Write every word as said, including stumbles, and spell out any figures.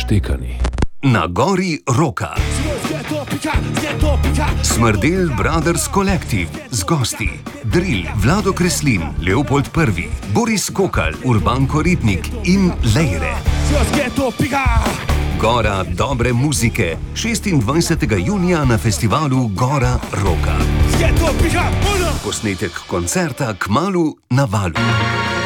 odštekani. Na gori roka. Smrdel Brothers Collective z gosti Drill, Vlado Kreslin, Leopold Prvi, Boris Kokal, Urbanko Ribnik in Lejre. Gora dobre muzike, šestindvajsetega junija na festivalu Gora roka. Posnetek koncerta kmalu na Valu.